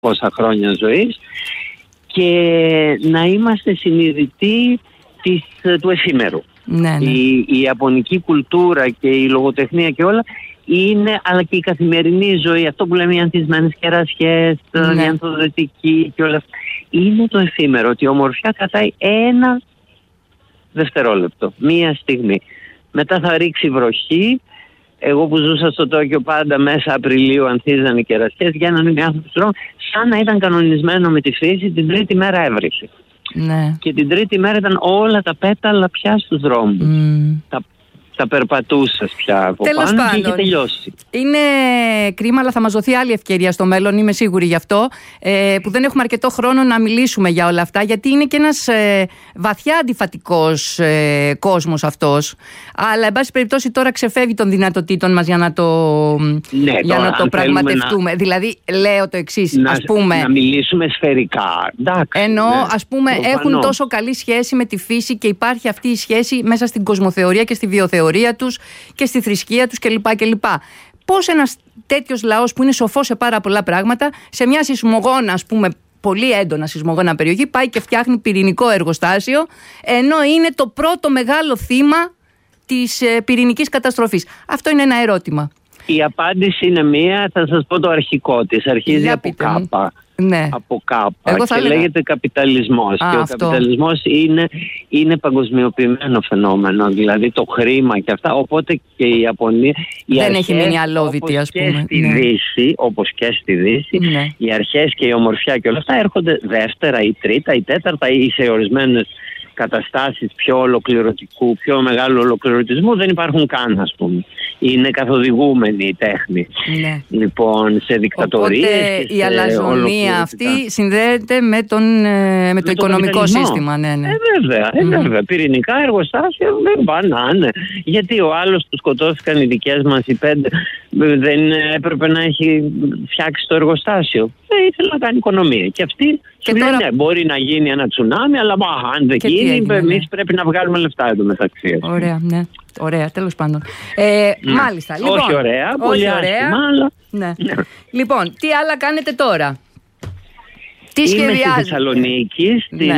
πόσα χρόνια ζωής και να είμαστε συνειδητοί του εφήμερου. Ναι. Η ιαπωνική κουλτούρα και η λογοτεχνία και όλα είναι, αλλά και η καθημερινή ζωή, αυτό που λέμε οι ανθισμένες κερασιές, η ανθοδετική και όλα αυτά, είναι το εφήμερο, ότι η ομορφιά κρατάει ένα δευτερόλεπτο, μία στιγμή. Μετά θα ρίξει βροχή. Εγώ που ζούσα στο Τόκιο, πάντα μέσα Απριλίου ανθίζαν οι κερασιές, βγαίνανε οι άνθρωποι στους δρόμους, σαν να ήταν κανονισμένο με τη φύση, την τρίτη μέρα έβρισε. Ναι. Και την τρίτη μέρα ήταν όλα τα πέταλα πια στους δρόμους. Τα περπατούσες πια από πάνω και είχε τελειώσει. Είναι κρίμα, αλλά θα μας δοθεί άλλη ευκαιρία στο μέλλον, είμαι σίγουρη γι' αυτό, που δεν έχουμε αρκετό χρόνο να μιλήσουμε για όλα αυτά, γιατί είναι και ένας βαθιά αντιφατικός κόσμος αυτός. Αλλά, εν πάση περιπτώσει, τώρα ξεφεύγει των δυνατοτήτων μας για να το πραγματευτούμε. Δηλαδή, λέω το εξής, ας πούμε. Να μιλήσουμε σφαιρικά. Εννοώ, ας πούμε, έχουν τόσο καλή σχέση με τη φύση και υπάρχει αυτή η σχέση μέσα στην κοσμοθεωρία και στη βιοθεωρία τους και στη θρησκεία τους κλπ. Πώς ένας τέτοιος λαός που είναι σοφός σε πάρα πολλά πράγματα, σε μια σεισμογόνα, ας πούμε, πολύ έντονα σεισμογόνα περιοχή, πάει και φτιάχνει πυρηνικό εργοστάσιο, ενώ είναι το πρώτο μεγάλο θύμα της πυρηνικής καταστροφής? Αυτό είναι ένα ερώτημα. Η απάντηση είναι μία, θα σας πω το αρχικό της. Αρχίζει από κάπα. Ναι. Από κάπα και λέγεται καπιταλισμός. Και ο καπιταλισμός είναι παγκοσμιοποιημένο φαινόμενο. Δηλαδή το χρήμα και αυτά. Οπότε και η Ιαπωνία. Δεν έχει μείνει αλόβητη, ας πούμε. Όπως και στη Δύση, οι αρχές και η ομορφιά και όλα αυτά έρχονται δεύτερα ή τρίτα ή τέταρτα ή σε ορισμένες καταστάσεις πιο ολοκληρωτικού, πιο μεγάλου ολοκληρωτισμού δεν υπάρχουν καν, ας πούμε. Είναι καθοδηγούμενη η τέχνη. Ναι. Λοιπόν, σε δικτατορίες. Οπότε η αλαζονία αυτή συνδέεται με το οικονομικό σύστημα. Ναι. Βέβαια. Πυρηνικά εργοστάσια δεν πάνε. Γιατί ο άλλος του σκοτώθηκαν οι δικές μας οι 5, δεν έπρεπε να έχει φτιάξει το εργοστάσιο. Ήθελε να κάνει οικονομία. Και αυτή σου λέει, ναι, μπορεί να γίνει ένα τσουνάμι, αλλά αν δεν γίνει, εμείς πρέπει να βγάλουμε λεφτά εδώ μεταξύ. Ωραία, ναι. Ωραία, τέλος πάντων. Μάλιστα. Λοιπόν, όχι ωραία, πολύ άσχημα, αλλά... Ναι. Λοιπόν, τι άλλα κάνετε τώρα? Τι σχεδιάζετε? Είμαι στη Θεσσαλονίκη, στην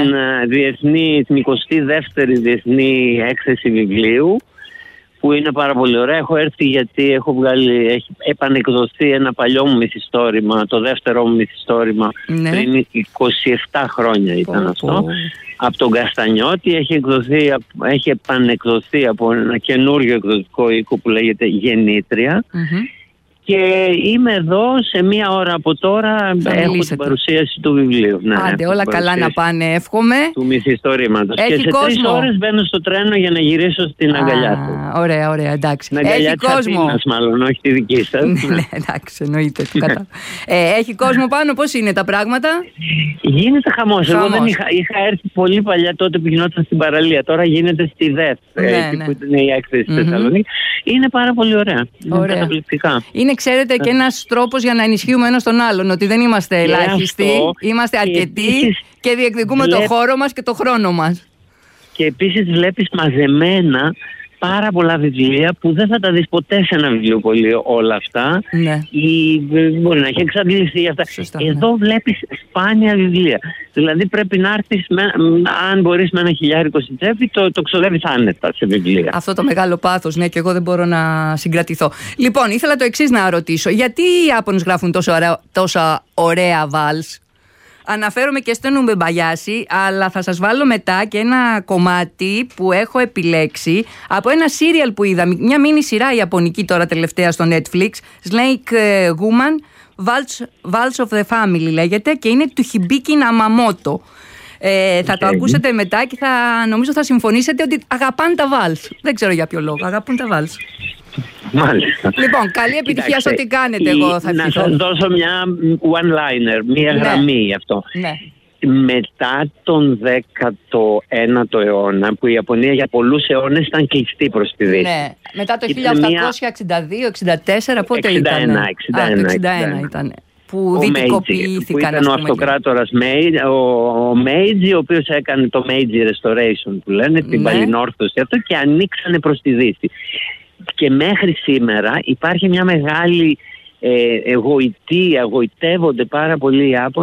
22η Διεθνή Έκθεση Βιβλίου, που είναι πάρα πολύ ωραία. Έχω έρθει γιατί έχει επανεκδοθεί ένα παλιό μου μυθιστόρημα, το δεύτερο μου μυθιστόρημα, πριν 27 χρόνια ήταν αυτό, από τον Καστανιώτη. Έχει επανεκδοθεί από ένα καινούριο εκδοτικό οίκο που λέγεται Γεννήτρια. Και είμαι εδώ σε μία ώρα από τώρα. Έχω την παρουσίαση του βιβλίου. Άντε, όλα καλά να πάνε, εύχομαι. Του μυθιστορήματος. Και σε 3 ώρες μπαίνω στο τρένο για να γυρίσω στην αγκαλιά του. Ωραία, εντάξει. Την αγκαλιά της Αθήνας, μάλλον, όχι τη δική σας. Ναι, εντάξει, εννοείται. Έχει κόσμο πάνω, πώς είναι τα πράγματα? Γίνεται χαμός. Εγώ δεν είχα έρθει πολύ παλιά, τότε που γινόταν στην παραλία. Τώρα γίνεται στη ΔΕΘ, εκεί που είναι η έκθεση στη Θεσσαλονίκη. Είναι πάρα πολύ ωραία. Είναι καταπληκτικά. Είναι, ξέρετε, και ένας τρόπος για να ενισχύουμε ένας τον άλλον, ότι δεν είμαστε ελάχιστοι, είμαστε αρκετοί και διεκδικούμε το χώρο μας και το χρόνο μας. Και επίσης βλέπεις μαζεμένα πάρα πολλά βιβλία που δεν θα τα δεις ποτέ σε ένα βιβλιοπωλείο όλα αυτά. Ναι. Ή μπορεί να έχει εξαντληθεί αυτά. Σωστά, εδώ βλέπεις σπάνια βιβλία. Δηλαδή πρέπει να έρθεις, αν μπορείς με 1 χιλιάρικο στην τσέπη, το ξοδεύεις άνετα σε βιβλία. Αυτό το μεγάλο πάθος, ναι, και εγώ δεν μπορώ να συγκρατηθώ. Λοιπόν, ήθελα το εξής να ρωτήσω. Γιατί οι Ιάπωνες γράφουν τόσα ωραία βαλς? Αναφέρομαι και στο Νουμπεμπαγιάσι, αλλά θα σας βάλω μετά και ένα κομμάτι που έχω επιλέξει από ένα σύριαλ που είδα, μια μίνι σειρά ιαπωνική τώρα τελευταία στο Netflix, Snake Woman, Waltz of the Family λέγεται, και είναι του Hibiki Namamoto. Θα το ακούσετε μετά και νομίζω θα συμφωνήσετε ότι αγαπάνε τα βάλς. Δεν ξέρω για ποιο λόγο, αγαπούν τα βάλς. Μάλιστα. Λοιπόν, καλή επιτυχία σε ό,τι κάνετε. Εγώ θα να σας δώσω μια one-liner, μια γραμμή γι' αυτό. Ναι. Μετά τον 19ο αιώνα, που η Ιαπωνία για πολλούς αιώνες ήταν κλειστή προς τη Δύση. Ναι. Μετά το 1862-64, πότε ήταν? 61 ήταν. Που δυτικοποιήθηκαν. Που ήταν ο αυτοκράτορας ο Μέιτζι, ο οποίος έκανε το Meiji Restoration που λένε, την παλινόρθωση αυτό, και ανοίξανε προς τη Δύση. Και μέχρι σήμερα υπάρχει μια μεγάλη εγωιτεύονται πάρα πολύ οι Ιάπωνες